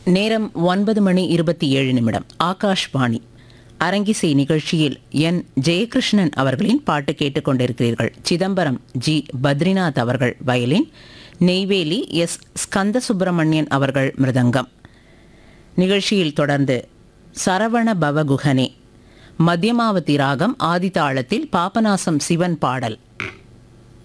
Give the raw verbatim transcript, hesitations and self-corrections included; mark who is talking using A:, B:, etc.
A: நேரம் ஒன்பது மணி இருபத்தி ஏழு நிமிடம். ஆகாஷ்வாணி அரங்கிசை நிகழ்ச்சியில் என் ஜெயகிருஷ்ணன் அவர்களின் பாட்டு கேட்டுக்கொண்டிருக்கிறீர்கள். சிதம்பரம் ஜி பத்ரிநாத் அவர்கள் வயலின், நெய்வேலி எஸ் ஸ்கந்த சுப்பிரமணியன் அவர்கள் மிருதங்கம். நிகழ்ச்சியில் தொடர்ந்து சரவண பவகுகனே மத்தியமாவதி ராகம் ஆதிதாளத்தில் பாபநாசம் சிவன் பாடல்.